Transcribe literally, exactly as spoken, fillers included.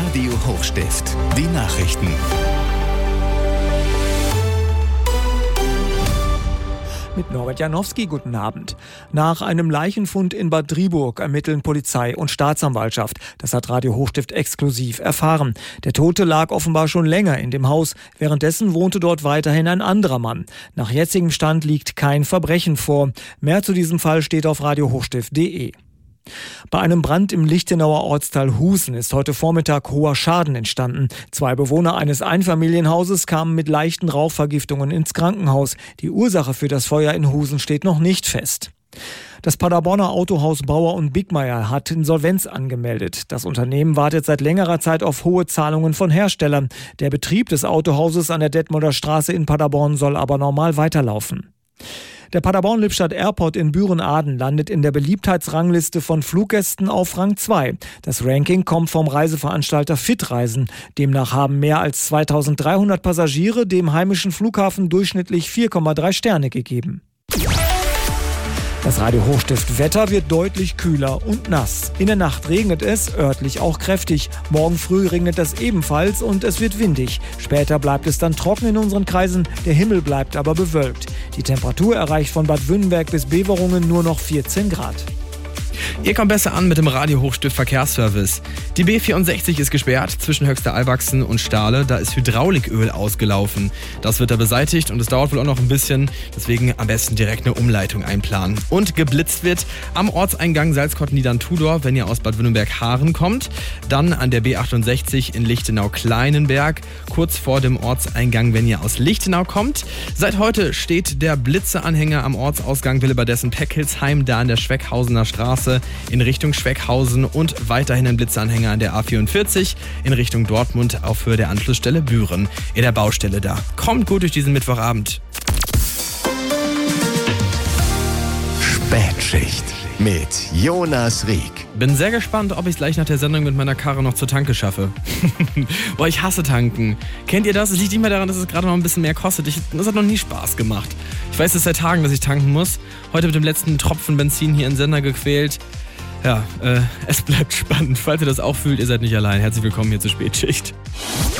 Radio Hochstift. Die Nachrichten. Mit Norbert Janowski, guten Abend. Nach einem Leichenfund in Bad Driburg ermitteln Polizei und Staatsanwaltschaft. Das hat Radio Hochstift exklusiv erfahren. Der Tote lag offenbar schon länger in dem Haus. Währenddessen wohnte dort weiterhin ein anderer Mann. Nach jetzigem Stand liegt kein Verbrechen vor. Mehr zu diesem Fall steht auf radio hochstift punkt de. Bei einem Brand im Lichtenauer Ortsteil Husen ist heute Vormittag hoher Schaden entstanden. Zwei Bewohner eines Einfamilienhauses kamen mit leichten Rauchvergiftungen ins Krankenhaus. Die Ursache für das Feuer in Husen steht noch nicht fest. Das Paderborner Autohaus Bauer und Bickmeier hat Insolvenz angemeldet. Das Unternehmen wartet seit längerer Zeit auf hohe Zahlungen von Herstellern. Der Betrieb des Autohauses an der Detmolder Straße in Paderborn soll aber normal weiterlaufen. Der Paderborn-Lippstadt Airport in Büren-Aden landet in der Beliebtheitsrangliste von Fluggästen auf Rang zwei. Das Ranking kommt vom Reiseveranstalter Fitreisen. Demnach haben mehr als zweitausenddreihundert Passagiere dem heimischen Flughafen durchschnittlich vier Komma drei Sterne gegeben. Das Radio Hochstift Wetter wird deutlich kühler und nass. In der Nacht regnet es, örtlich auch kräftig. Morgen früh regnet es ebenfalls und es wird windig. Später bleibt es dann trocken in unseren Kreisen, der Himmel bleibt aber bewölkt. Die Temperatur erreicht von Bad Wünnenberg bis Beverungen nur noch vierzehn Grad. Ihr kommt besser an mit dem Radio Hochstift Verkehrsservice. Die B vierundsechzig ist gesperrt zwischen Höchster-Albachsen und Stahle. Da ist Hydrauliköl ausgelaufen. Das wird da beseitigt und es dauert wohl auch noch ein bisschen. Deswegen am besten direkt eine Umleitung einplanen. Und geblitzt wird am Ortseingang Salzkotten-Niedern-Tudor, wenn ihr aus Bad Wünnenberg-Haaren kommt. Dann an der B achtundsechzig in Lichtenau-Kleinenberg, kurz vor dem Ortseingang, wenn ihr aus Lichtenau kommt. Seit heute steht der Blitzeanhänger am Ortsausgang Willebadessen-Peckhilsheim, da an der Schweckhausener Straße in Richtung Schweckhausen und weiterhin ein Blitzeanhänger an der A vierundvierzig in Richtung Dortmund auf Höhe der Anschlussstelle Büren in der Baustelle da. Kommt gut durch diesen Mittwochabend. Spätschicht mit Jonas Rieck. Bin sehr gespannt, ob ich es gleich nach der Sendung mit meiner Karre noch zur Tanke schaffe. Boah, ich hasse tanken. Kennt ihr das? Es liegt nicht mehr daran, dass es gerade noch ein bisschen mehr kostet. Ich, das hat noch nie Spaß gemacht. Ich weiß es seit Tagen, dass ich tanken muss. Heute mit dem letzten Tropfen Benzin hier in den Sender gequält. Ja, äh, es bleibt spannend. Falls ihr das auch fühlt, ihr seid nicht allein. Herzlich willkommen hier zur Spätschicht.